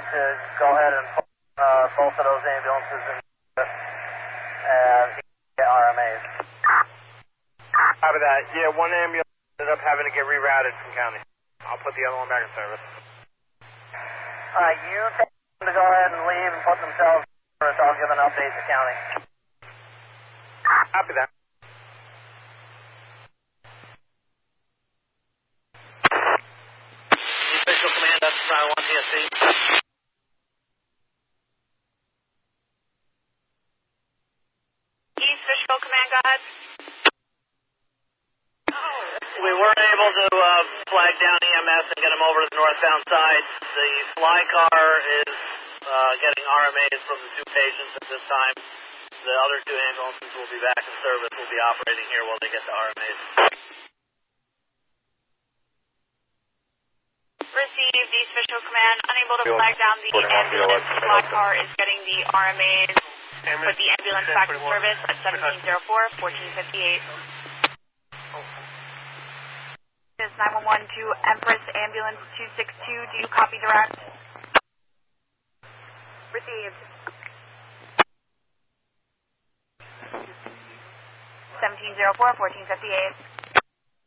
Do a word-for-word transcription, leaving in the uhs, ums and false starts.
to go ahead and put uh, both of those ambulances in uh, R M As. Copy that. Yeah, one ambulance ended up having to get rerouted from county. I'll put the other one back in service. Uh, you tell them to go ahead and leave and put themselves in service. I'll give an update to county. Copy that. Official command, that's Toronto one T S C. East Fishkill Command, go ahead. We weren't able to uh, flag down E M S and get them over to the northbound side. The fly car is uh, getting R M As from the two patients at this time. The other two ambulances will be back in service. Will be operating here while they get the R M As. Received, East Fishkill Command. Unable to flag down the ambulance. The fly car is getting the R M As. Put the ambulance back in service at seventeen oh four, fourteen fifty-eight. This is nine one one to Empress Ambulance two six two. Do you copy direct? Received. seventeen oh four, fourteen fifty-eight.